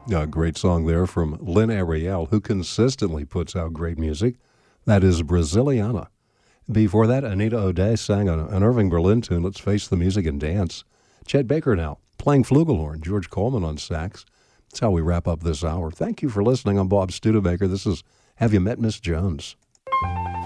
A great song there from Lynn Ariel, who consistently puts out great music. That is Brasiliana. Before that, Anita O'Day sang an Irving Berlin tune, Let's Face the Music and Dance. Chet Baker now, playing flugelhorn, George Coleman on sax. That's how we wrap up this hour. Thank you for listening. I'm Bob Studebaker. This is Have You Met Miss Jones?